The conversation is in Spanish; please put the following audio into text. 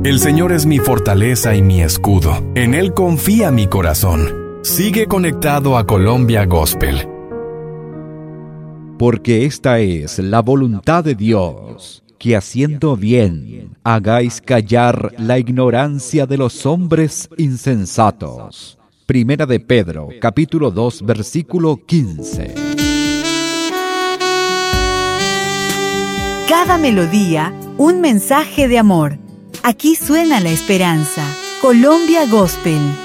El Señor es mi fortaleza y mi escudo. En Él confía mi corazón. Sigue conectado a Colombia Gospel. Porque esta es la voluntad de Dios, que haciendo bien hagáis callar la ignorancia de los hombres insensatos. Primera de Pedro, capítulo 2, versículo 15. Cada melodía, un mensaje de amor. Aquí suena la esperanza. Colombia Gospel.